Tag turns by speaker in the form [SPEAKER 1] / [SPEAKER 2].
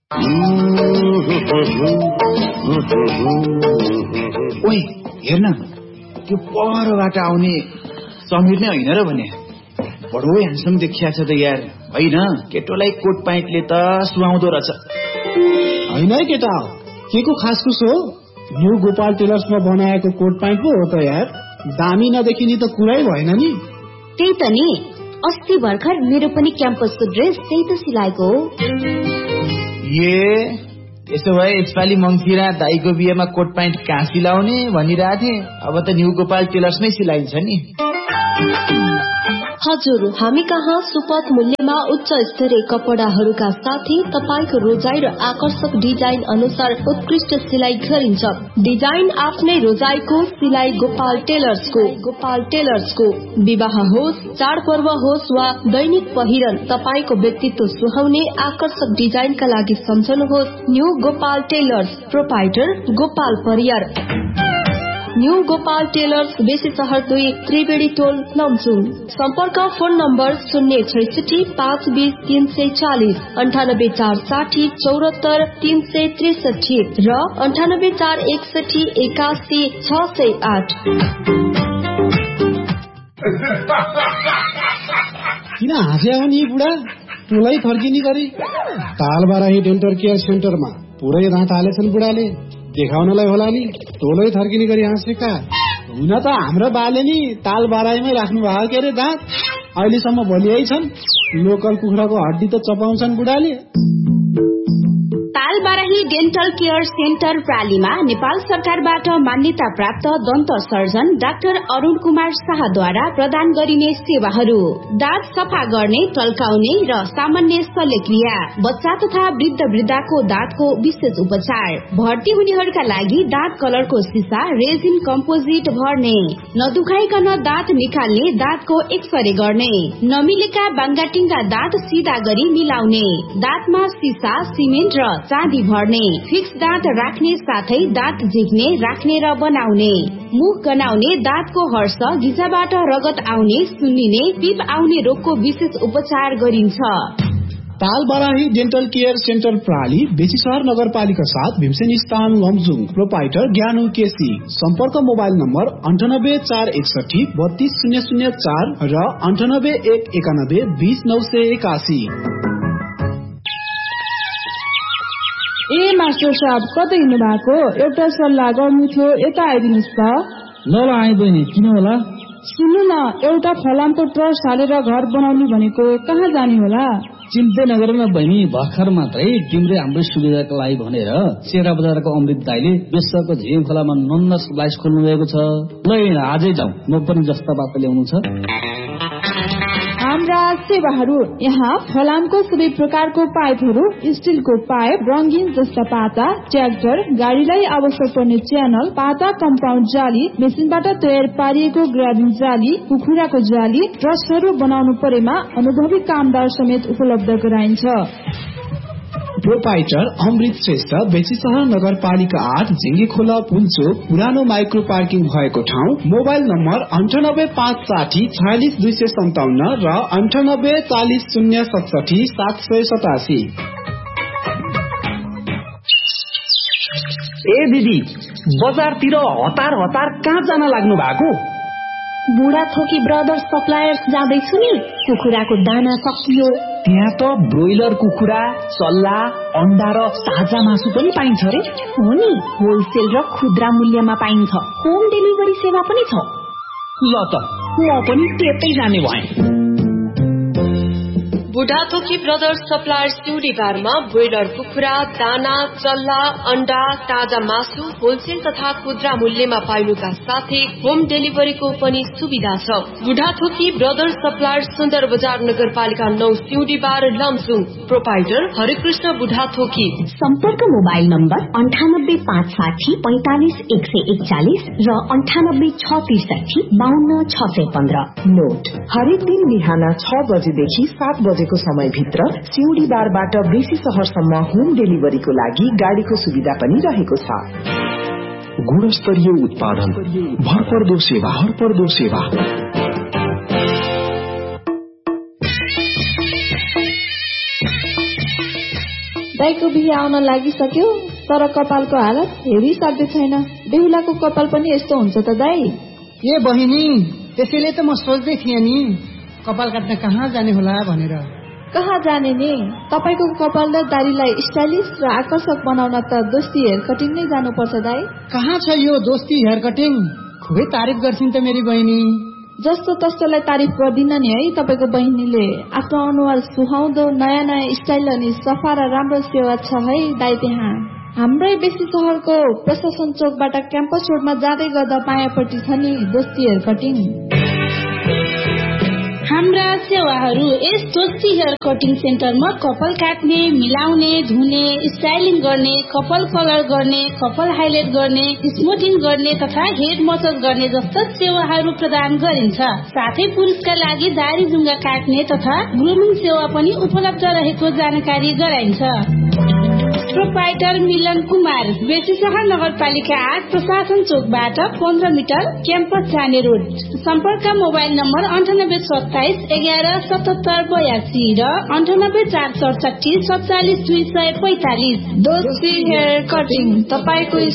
[SPEAKER 1] ओइ हेर्न, त्यो परबाट आउने समीर नै होइन र भने? बडो ह्यान्डसम देखिया छ त यार, होइन? केटोलाई कोट प्यान्टले त सुहाउँदो रहेछ।
[SPEAKER 2] होइन है केटा, के को खास खुस हो? न्यू गोपाल टेलर्समा बनाएको कोट प्यान्ट पो हो त यार। दामी नदेखिने त कुरै भएन नि।
[SPEAKER 3] त्यही त नि, अस्ति भर्खर मेरो पनि क्याम्पसको ड्रेस त्यही त सिलाएको हो।
[SPEAKER 1] यसो भए यसपालि मङ्सिरा दाईको बिहेमा कोट प्यान्ट कहाँ सिलाउने भनिरहेको थिएँ। अब त न्यू गोपाल टेलर्समै सिलाइन्छ नि।
[SPEAKER 4] हजुर, हामी कहाँ सुपथ मूल्यमा उच्च स्तरीय कपडाहरूका साथै तपाईको रोजाई र आकर्षक डिजाइन अनुसार उत्कृष्ट सिलाइ गरिन्छ। डिजाइन आफ्नै रोजाईको सिलाइ गोपाल टेलर्सको। विवाह होस्, चाडपर्व होस् वा दैनिक पहिरन, तपाईको व्यक्तित्व सुहाउने आकर्षक डिजाइनका लागि सम्झनुहोस् new Gopal tailors, proprietor Gopal Pariyar. New Gopal tailors, बेसी शहर 2, त्रिवेणी टोल, लमजुङ। सम्पर्क फोन नम्बर 066 520 340, 98 460 74 363 र 98 461 81 608।
[SPEAKER 2] किन हाँस्या हो नि बुढा? टोलै फर्किने गरी तालबाराही डेन्टल केयर सेन्टरमा पुरै दाँत हालेछन् बुढाले। देखाउनलाई होला नि, टोलै थर्किने गरी हाँसेका। हुन त हाम्रो बाले नि तालबाराहीमै राख्नु भएको के अरे दाँत। अहिलेसम्म भोलियै छन्। लोकल कुखुराको हड्डी त चपाउँछन् बुढाले।
[SPEAKER 3] तालबाराही डेन्टल केयर सेन्टर प्रालीमा नेपाल सरकारबाट मान्यता प्राप्त दन्त सर्जन डाक्टर अरुण कुमार शाहद्वारा प्रदान गरिने सेवाहरू: दाँत सफा गर्ने, टल्काउने र सामान्य शल्यक्रिया, बच्चा तथा वृद्ध वृद्धाको दाँतको विशेष उपचार, भर्ती हुनेहरूका लागि दाँत कलरको सिसा रेजिन कम्पोजिट भर्ने, नदुखाइकन दाँत निकाल्ने, दाँतको एक्सरे गर्ने, नमिलेका बाङ्गाटिङ्गा दाँत सिधा गरी मिलाउने, दाँतमा सिसा, सिमेन्ट र चाँदी भर्ने, फिक्स दाँत राख्ने साथै दाँत झिक्ने, राख्ने र बनाउने, मुख गनाउने, दाँतको हर्ष, घिचाबाट रगत आउने, सुन्निने, पिप आउने रोगको विशेष उपचार गरिन्छ।
[SPEAKER 2] तालबाराही डेन्टल केयर सेन्टर प्राली, बेसीशहर नगरपालिका 7, भीमसेन स्थान, लमजुङ। प्रोपाइटर ज्ञानु केसी। सम्पर्क मोबाइल नम्बर 98 461 32 004 र 98 191 20 981।
[SPEAKER 5] ए मास्टर साहब, कतै हिँड्नु भएको? एउटा सल्लाह गर्नु थियो, यता आइदिनुहोस् त।
[SPEAKER 6] ल आइ बहिनी, किन होला?
[SPEAKER 5] सुन्नु न, एउटा फलामको ट्रस्ट हालेर घर बनाउने भनेको, कहाँ जाने होला?
[SPEAKER 6] चिन्तै नगर्न बहिनी, भर्खर मात्रै तिम्रै हाम्रो सुविधाको लागि भनेर सेरा बजारको अमृत दाइले बेसरको झिम खोलामा नन्न स्लाइस खोल्नु भएको छ। ल आजै जाउँ, म पनि जस्ता बाटो ल्याउनु छ।
[SPEAKER 5] हाम्रा सेवाहरू: यहाँ फलामको सबै प्रकारको पाइपहरू, स्टिलको पाइप, रंगीन जस्ता पाता, ट्र्याक्टर, गाडीलाई आवश्यक पर्ने च्यानल, पाता कम्पाउन्ड जाली, मेसिनबाट तयार पारिएको ग्राबिङ जाली, कुखुराको जाली, ट्रसहरू बनाउनु परेमा अनुभवी कामदार समेत उपलब्ध गराइन्छ।
[SPEAKER 2] प्रोपाइटर अमृत श्रेष्ठ, बेसीशहर नगरपालिका 8, झिङ्गेखोला पुल्चोक, पुरानो माइक्रो पार्किङ भएको ठाउँ। मोबाइल नम्बर 98 560 46 257 र 98 40 067 787।
[SPEAKER 7] ए दिदी, बजारतिर हतार कहाँ जान लाग्नु भएको?
[SPEAKER 4] बुढाथोकी ब्रदर्स सप्लायर्स जाँदैछु नि। कुखुराको दाना सकियो।
[SPEAKER 7] त्यहाँ त ब्रोइलर कुखुरा, चल्ला, अन्डा र ताजा मासु पनि पाइन्छ रे।
[SPEAKER 4] हो नि, होलसेल र खुद्रा मूल्यमा पाइन्छ। होम डेलिभरी सेवा पनि छ।
[SPEAKER 7] ल त म पनि त्यतै जाने भएँ।
[SPEAKER 4] बुढाथोकी ब्रदर्स सप्लायर्स सिउडी बारमा ब्रोइलर कुखुरा, दाना, चल्ला, अन्डा, ताजा मासु होलसेल तथा खुद्रा मूल्यमा पाइनुका साथै होम डेलिभरीको पनि सुविधा छ। बुढाथोकी ब्रदर्स सप्लायर्स, सुन्दर बजार, नगरपालिका 9, सिउडी बार, लमजुङ। प्रोपाइटर हरिकृष्ण बुढाथोकी।
[SPEAKER 3] सम्पर्क मोबाइल नम्बर 98 560 45 141 र 98 663 52 615।
[SPEAKER 8] नोट: हरेक दिन बिहान 6 बजेदेखि 7 बजे समयभित्र सिउडी बारबाट बेसी शहरसम्म होम डेलिभरीको लागि गाडीको सुविधा पनि रहेको छ।
[SPEAKER 9] गुणस्तरीय उत्पादन, भरपर्दो सेवा।
[SPEAKER 5] दाइको बिहे आउन लागिसक्यो, तर कपालको हालत हेरि सक्दै छैन। बेहुलाको कपाल पनि यस्तो हुन्छ त दाइ?
[SPEAKER 2] ए बहिनी, त्यसैले त म सोच्दै थिएँ नि कपाल काट्न कहाँ जाने होला भनेर।
[SPEAKER 5] कहाँ जाने नि? तपाईको कपाल र दाढीलाई स्टाइलिश र आकर्षक बनाउन त दोस्ती हेयर कटिङ नै जानुपर्छ दाइ।
[SPEAKER 2] कहाँ छ यो दोस्ती हेयर कटिङ? खुबै तारिफ गर्छिन् त मेरी बहिनी।
[SPEAKER 5] जस्तो तस्तोलाई तारिफ गर्दिन नि है। तपाईको बहिनीले आफ्नो अनुहार सुहाउँदो नयाँ नयाँ स्टाइल अनि सफा र राम्रो सेवा छ है दाइ त्यहाँ। हाम्रै बेसी शहरको प्रशासन चोकबाट क्याम्पस रोडमा जाँदै गर्दा पायापट्टि छ नि दोस्ती हेयर कटिङ।
[SPEAKER 3] हाम्रा सेवाहरू यस दोस्ती हेयर कटिङ सेन्टरमा कपाल काट्ने, मिलाउने, धुने, स्टाइलिङ गर्ने, कपाल कलर गर्ने, कपाल हाइलाइट गर्ने, स्मुथिङ गर्ने तथा हेड मसाज गर्ने जस्ता सेवाहरू प्रदान गरिन्छ। साथै पुरुषका लागि दाढी जुङ्गा काट्ने तथा ग्रुमिङ सेवा पनि उपलब्ध रहेको जानकारी गराइन्छ। प्रोप्राइटर मिलन कुमार, बेसी शहर नगरपालिका 8 प्रशासन चोकबाट 15 मिटर क्याम्पस जाने रोड। सम्पर्क मोबाइल नम्बर 9827 11 77 82 र 98 467 47 245। दोस्ती हेयर कटिङ, तपाईको